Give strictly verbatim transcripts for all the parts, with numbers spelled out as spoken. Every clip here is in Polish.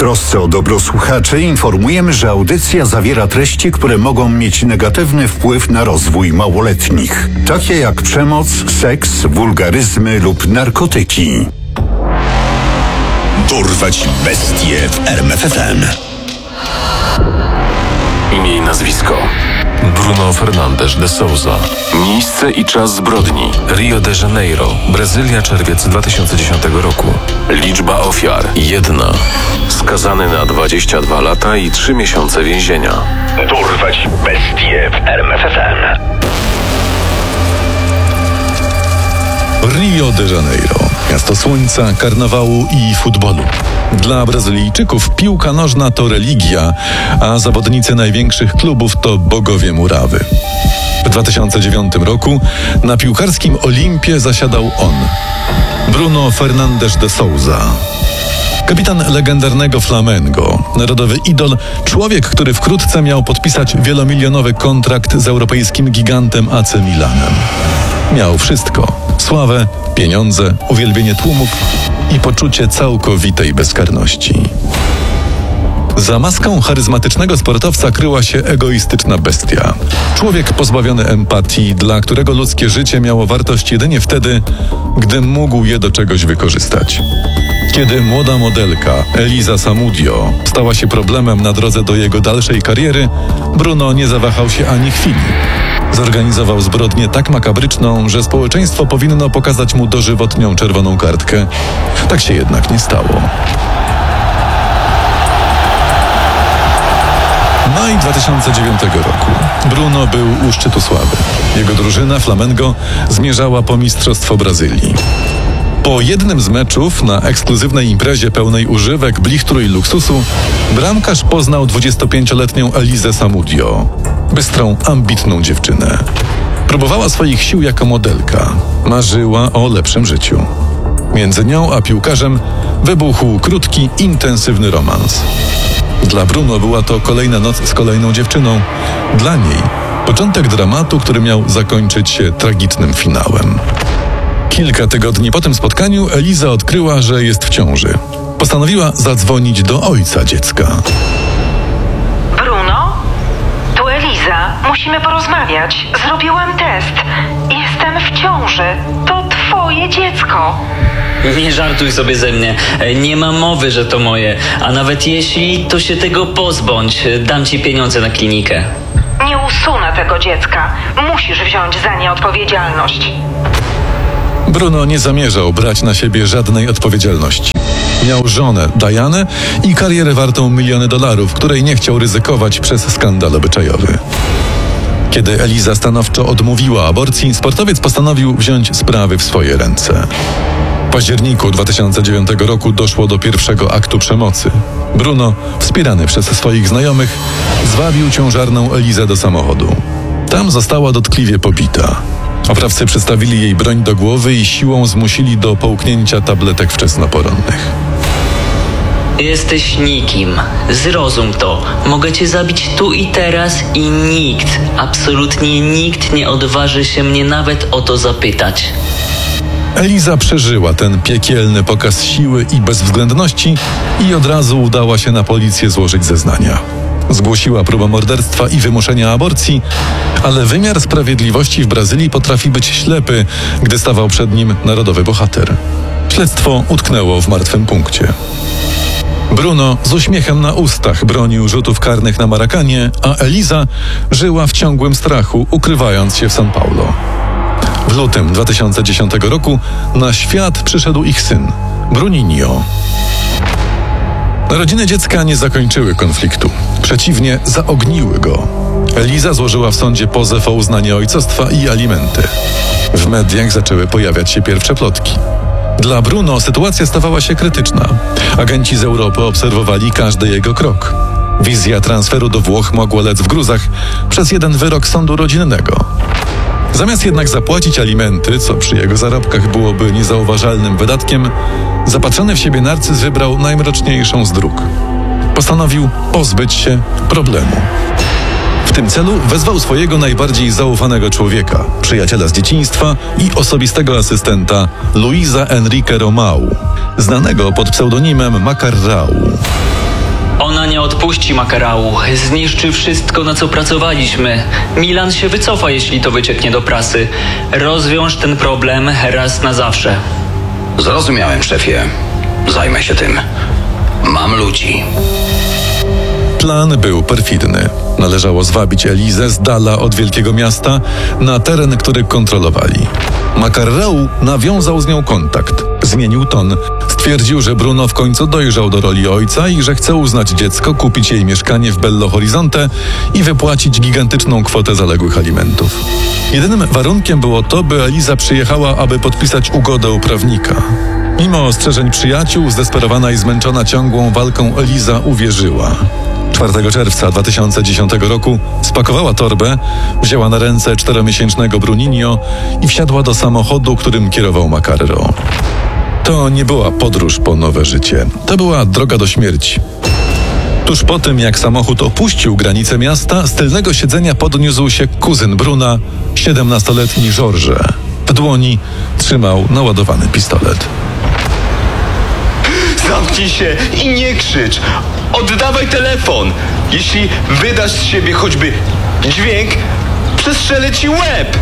trosce o dobro słuchaczy informujemy, że audycja zawiera treści, które mogą mieć negatywny wpływ na rozwój małoletnich, takie jak przemoc, seks, wulgaryzmy lub narkotyki. Dorwać bestie w R M F F M. Imię i nazwisko: Bruno Fernandes de Souza. Miejsce i czas zbrodni: Rio de Janeiro, Brazylia, czerwiec dwa tysiące dziesiątego roku. Liczba ofiar: jedna. Skazany na dwadzieścia dwa lata i trzy miesiące więzienia. Dorwać bestie w R M F F M. Rio de Janeiro. Miasto słońca, karnawału i futbolu. Dla Brazylijczyków piłka nożna to religia, a zawodnicy największych klubów to bogowie murawy. W dwa tysiące dziewiątym roku na piłkarskim Olimpie zasiadał on, Bruno Fernandes de Souza. Kapitan legendarnego Flamengo, narodowy idol, człowiek, który wkrótce miał podpisać wielomilionowy kontrakt z europejskim gigantem A C Milanem. Miał wszystko: sławę, pieniądze, uwielbienie tłumów i poczucie całkowitej bezkarności. Za maską charyzmatycznego sportowca kryła się egoistyczna bestia. Człowiek pozbawiony empatii, dla którego ludzkie życie miało wartość jedynie wtedy, gdy mógł je do czegoś wykorzystać. Kiedy młoda modelka Elisa Samudio stała się problemem na drodze do jego dalszej kariery, Bruno nie zawahał się ani chwili. Zorganizował zbrodnię tak makabryczną, że społeczeństwo powinno pokazać mu dożywotnią czerwoną kartkę. Tak się jednak nie stało. Maj dwa tysiące dziewiątego roku. Bruno był u szczytu sławy. Jego drużyna Flamengo zmierzała po mistrzostwo Brazylii. Po jednym z meczów na ekskluzywnej imprezie pełnej używek, blichtru i luksusu bramkarz poznał dwudziestopięcioletnią Elisę Samudio. Bystrą, ambitną dziewczynę. Próbowała swoich sił jako modelka. Marzyła o lepszym życiu. Między nią a piłkarzem wybuchł krótki, intensywny romans. Dla Bruno była to kolejna noc z kolejną dziewczyną. Dla niej początek dramatu, który miał zakończyć się tragicznym finałem. Kilka tygodni po tym spotkaniu Eliza odkryła, że jest w ciąży. Postanowiła zadzwonić do ojca dziecka. Bruno? Tu Eliza. Musimy porozmawiać. Zrobiłam test. Jestem w ciąży. To twoje dziecko. Nie żartuj sobie ze mnie. Nie ma mowy, że to moje. A nawet jeśli, to się tego pozbądź. Dam ci pieniądze na klinikę. Nie usunę tego dziecka. Musisz wziąć za nie odpowiedzialność. Bruno nie zamierzał brać na siebie żadnej odpowiedzialności. Miał żonę, Dianę, i karierę wartą miliony dolarów, której nie chciał ryzykować przez skandal obyczajowy. Kiedy Eliza stanowczo odmówiła aborcji, sportowiec postanowił wziąć sprawy w swoje ręce. W październiku dwa tysiące dziewiątego roku doszło do pierwszego aktu przemocy. Bruno, wspierany przez swoich znajomych, zwabił ciążarną Elizę do samochodu. Tam została dotkliwie pobita. Oprawcy przystawili jej broń do głowy i siłą zmusili do połknięcia tabletek wczesnoporonnych. Jesteś nikim. Zrozum to. Mogę cię zabić tu i teraz i nikt, absolutnie nikt nie odważy się mnie nawet o to zapytać. Eliza przeżyła ten piekielny pokaz siły i bezwzględności i od razu udała się na policję złożyć zeznania. Zgłosiła próbę morderstwa i wymuszenia aborcji, ale wymiar sprawiedliwości w Brazylii potrafi być ślepy, gdy stawał przed nim narodowy bohater. Śledztwo utknęło w martwym punkcie. Bruno z uśmiechem na ustach bronił rzutów karnych na Marakanie, a Eliza żyła w ciągłym strachu, ukrywając się w São Paulo. W lutym dwa tysiące dziesiątego roku na świat przyszedł ich syn, Bruninho. Narodziny dziecka nie zakończyły konfliktu. Przeciwnie, zaogniły go. Eliza złożyła w sądzie pozew o uznanie ojcostwa i alimenty. W mediach zaczęły pojawiać się pierwsze plotki. Dla Bruno sytuacja stawała się krytyczna. Agenci z Europy obserwowali każdy jego krok. Wizja transferu do Włoch mogła lec w gruzach przez jeden wyrok sądu rodzinnego. Zamiast jednak zapłacić alimenty, co przy jego zarobkach byłoby niezauważalnym wydatkiem, zapatrzony w siebie narcyz wybrał najmroczniejszą z dróg. Postanowił pozbyć się problemu. W tym celu wezwał swojego najbardziej zaufanego człowieka, przyjaciela z dzieciństwa i osobistego asystenta Luisa Henrique Romão, znanego pod pseudonimem Macarrão. Ona nie odpuści makarału. Zniszczy wszystko, na co pracowaliśmy. Milan się wycofa, jeśli to wycieknie do prasy. Rozwiąż ten problem raz na zawsze. Zrozumiałem, szefie. Zajmę się tym. Mam ludzi. Plan był perfidny. Należało zwabić Elizę z dala od wielkiego miasta na teren, który kontrolowali. Makarrał nawiązał z nią kontakt. Zmienił ton. Stwierdził, że Bruno w końcu dojrzał do roli ojca i że chce uznać dziecko, kupić jej mieszkanie w Bello Horizonte i wypłacić gigantyczną kwotę zaległych alimentów. Jedynym warunkiem było to, by Eliza przyjechała, aby podpisać ugodę u prawnika. Mimo ostrzeżeń przyjaciół, zdesperowana i zmęczona ciągłą walką, Eliza uwierzyła. czwartego czerwca dwa tysiące dziesiątego roku spakowała torbę, wzięła na ręce czteromiesięcznego Bruninho i wsiadła do samochodu, którym kierował Makarro. To nie była podróż po nowe życie. To była droga do śmierci. Tuż po tym, jak samochód opuścił granice miasta, z tylnego siedzenia podniósł się kuzyn Bruna, siedemnastoletni Georges. W dłoni trzymał naładowany pistolet. Zamknij się i nie krzycz. Oddawaj telefon. Jeśli wydasz z siebie choćby dźwięk, przestrzelę ci łeb.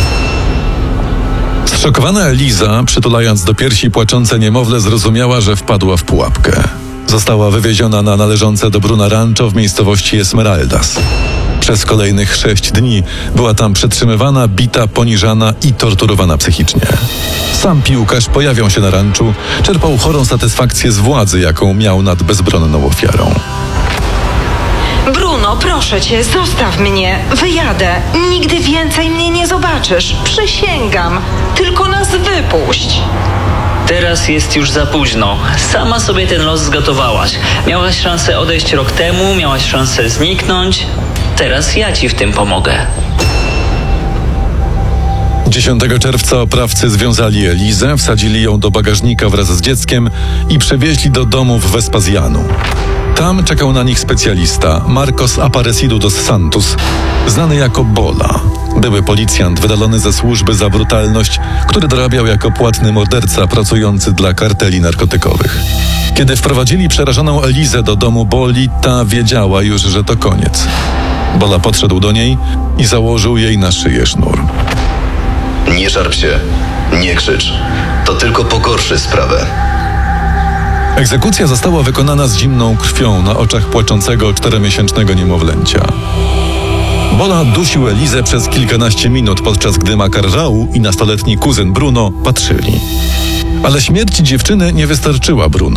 Zszokowana Eliza, przytulając do piersi płaczące niemowlę, zrozumiała, że wpadła w pułapkę. Została wywieziona na należące do Bruna rancho w miejscowości Esmeraldas. Przez kolejnych sześć dni była tam przetrzymywana, bita, poniżana i torturowana psychicznie. Sam piłkarz pojawiał się na ranczu, czerpał chorą satysfakcję z władzy, jaką miał nad bezbronną ofiarą. Bruno, proszę cię, zostaw mnie. Wyjadę. Nigdy więcej mnie nie zobaczysz. Przysięgam. Tylko nas wypuść. Teraz jest już za późno. Sama sobie ten los zgotowałaś. Miałaś szansę odejść rok temu, miałaś szansę zniknąć. Teraz ja ci w tym pomogę. dziesiątego czerwca oprawcy związali Elizę, wsadzili ją do bagażnika wraz z dzieckiem i przewieźli do domu w Vespasianu. Tam czekał na nich specjalista, Marcos Aparecido dos Santos, znany jako Bola. Były policjant wydalony ze służby za brutalność, który dorabiał jako płatny morderca pracujący dla karteli narkotykowych. Kiedy wprowadzili przerażoną Elizę do domu Boli, ta wiedziała już, że to koniec. Bola podszedł do niej i założył jej na szyję sznur. Nie szarp się. Nie krzycz. To tylko pogorszy sprawę. Egzekucja została wykonana z zimną krwią na oczach płaczącego czteromiesięcznego niemowlęcia. Bola dusił Elizę przez kilkanaście minut, podczas gdy Makarrał i nastoletni kuzyn Bruno patrzyli. Ale śmierć dziewczyny nie wystarczyła Bruno.